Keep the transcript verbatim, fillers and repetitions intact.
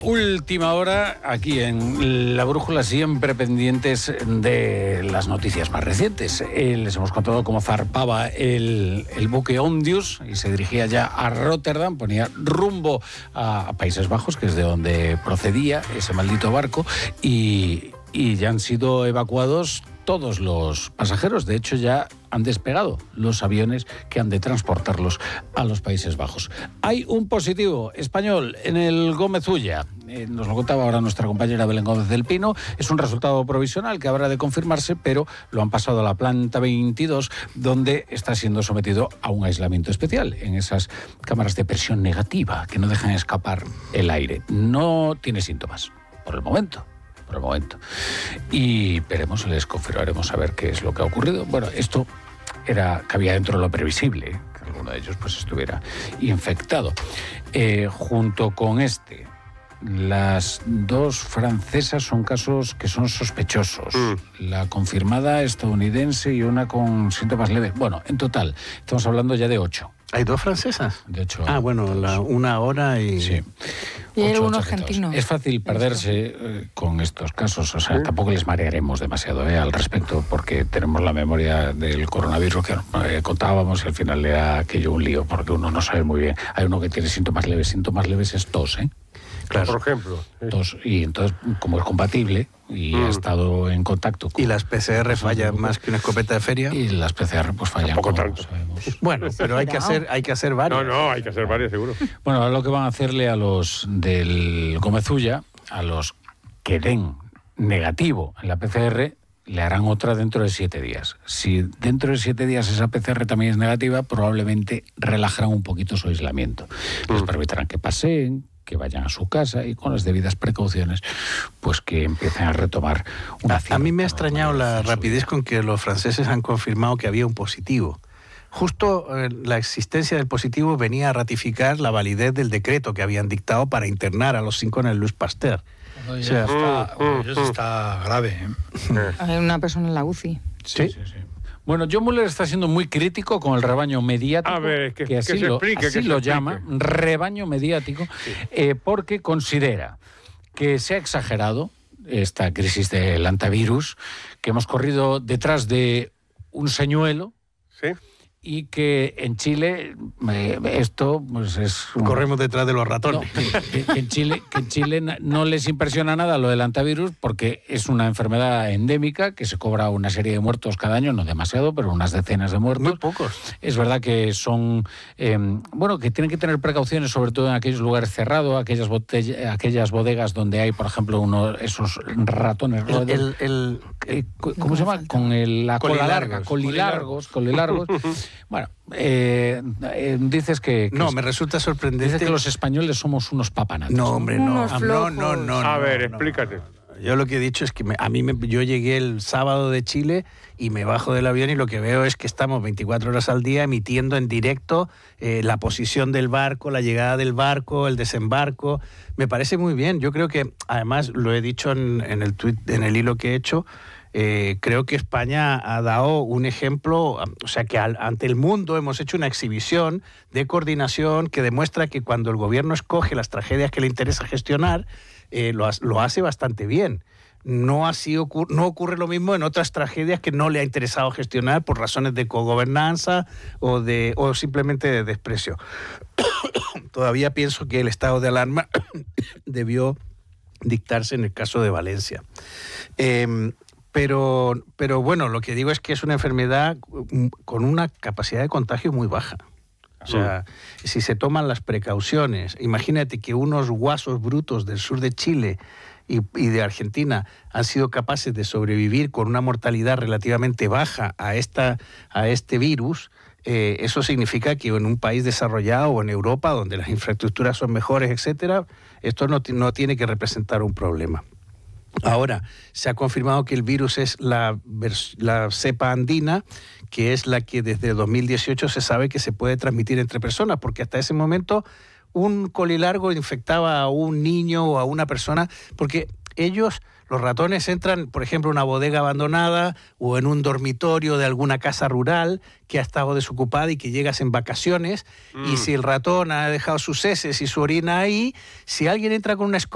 Última hora, aquí en La Brújula, siempre pendientes de las noticias más recientes. Eh, les hemos contado cómo zarpaba el, el buque Ondius y se dirigía ya a Rotterdam, ponía rumbo a, a Países Bajos, que es de donde procedía ese maldito barco, y, y ya han sido evacuados todos los pasajeros. De hecho, ya han despegado los aviones que han de transportarlos a los Países Bajos. Hay un positivo español en el Gómez Ulla. Eh, nos lo contaba ahora nuestra compañera Belén Gómez del Pino. Es un resultado provisional que habrá de confirmarse, pero lo han pasado a la planta veintidós, donde está siendo sometido a un aislamiento especial en esas cámaras de presión negativa que no dejan escapar el aire. No tiene síntomas, por el momento. Por el momento. Y veremos, les confirmaremos a ver qué es lo que ha ocurrido. Bueno, esto era cabía dentro de lo previsible, ¿eh? Que alguno de ellos pues estuviera infectado. Eh, junto con este, las dos francesas son casos que son sospechosos. Mm. La confirmada estadounidense y una con síntomas leves. Bueno, en total, estamos hablando ya de ocho. ¿Hay dos francesas? De hecho, ah, bueno, la, una hora y... Sí. Y hay uno argentino. Es fácil perderse eh, con estos casos, o sea, ¿sí? Tampoco les marearemos demasiado eh, al respecto, porque tenemos la memoria del coronavirus que eh, contábamos y al final era aquello un lío, porque uno no sabe muy bien. Hay uno que tiene síntomas leves, síntomas leves es tos, ¿eh? Claro. Por ejemplo. Tos, y entonces, como es compatible y mm. ha estado en contacto con... Y las P C R fallan más que una escopeta de feria. Y las P C R pues fallan. Tampoco tanto. Bueno, pero hay que hacer hay que hacer varias. No, no, hay que hacer varias, seguro. Bueno, lo que van a hacerle a los del Gómez Ulla, a los que den negativo en la P C R, le harán otra dentro de siete días. Si dentro de siete días esa P C R también es negativa, probablemente relajarán un poquito su aislamiento. Mm. Les permitirán que paseen, que vayan a su casa y con las debidas precauciones, pues que empiecen a retomar una cierta... A mí me ha extrañado la rapidez con que los franceses han confirmado que había un positivo. Justo eh, la existencia del positivo venía a ratificar la validez del decreto que habían dictado para internar a los cinco en el Louis Pasteur. Bueno, ya o sea, está, bueno, ya está grave. ¿eh? Hay una persona en la U C I. Sí, sí, sí. Bueno, John Muller está siendo muy crítico con el rebaño mediático, a ver, que, que así, que se lo, explique, así que lo se llama, rebaño mediático, sí. eh, porque considera que se ha exagerado esta crisis del antivirus, que hemos corrido detrás de un señuelo, ¿sí? Y que en Chile eh, esto pues es... Un... Corremos detrás de los ratones. No, que, que, en Chile, que en Chile no les impresiona nada lo del antivirus porque es una enfermedad endémica que se cobra una serie de muertos cada año, no demasiado, pero unas decenas de muertos. Muy pocos. Es verdad que son... Eh, bueno, que tienen que tener precauciones, sobre todo en aquellos lugares cerrados, aquellas, botella, aquellas bodegas donde hay, por ejemplo, uno esos ratones... El, el, el, eh, ¿Cómo no se llama? Con el, la cola larga, colilargos, colilargos. Bueno, eh, eh, dices que, que... No, es, me resulta sorprendente... Dices que los españoles somos unos papanatos. No, hombre, no. Unos no, no, no. A no, ver, no, explícate. No, no, no. Yo lo que he dicho es que me, a mí me, yo llegué el sábado de Chile y me bajo del avión y lo que veo es que estamos veinticuatro horas al día emitiendo en directo eh, la posición del barco, la llegada del barco, el desembarco. Me parece muy bien. Yo creo que, además, lo he dicho en, en el tuit, en el hilo que he hecho, Eh, creo que España ha dado un ejemplo, o sea que al, ante el mundo hemos hecho una exhibición de coordinación que demuestra que cuando el gobierno escoge las tragedias que le interesa gestionar, eh, lo, lo hace bastante bien. No, así ocur- no ocurre lo mismo en otras tragedias que no le ha interesado gestionar por razones de cogobernanza o, de, o simplemente de desprecio. Todavía pienso que el estado de alarma debió dictarse en el caso de Valencia. Eh, Pero, pero bueno, lo que digo es que es una enfermedad con una capacidad de contagio muy baja. O sea, mm. si se toman las precauciones, imagínate que unos guasos brutos del sur de Chile y, y de Argentina han sido capaces de sobrevivir con una mortalidad relativamente baja a, esta, a este virus. Eh, eso significa que en un país desarrollado o en Europa, donde las infraestructuras son mejores, etcétera, esto no, no tiene que representar un problema. Ahora, se ha confirmado que el virus es la, la cepa andina, que es la que desde dos mil dieciocho se sabe que se puede transmitir entre personas, porque hasta ese momento un colilargo infectaba a un niño o a una persona, porque ellos, los ratones, entran, por ejemplo, en una bodega abandonada o en un dormitorio de alguna casa rural que ha estado desocupada y que llegas en vacaciones, mm. y si el ratón ha dejado sus heces y su orina ahí, si alguien entra con una escoba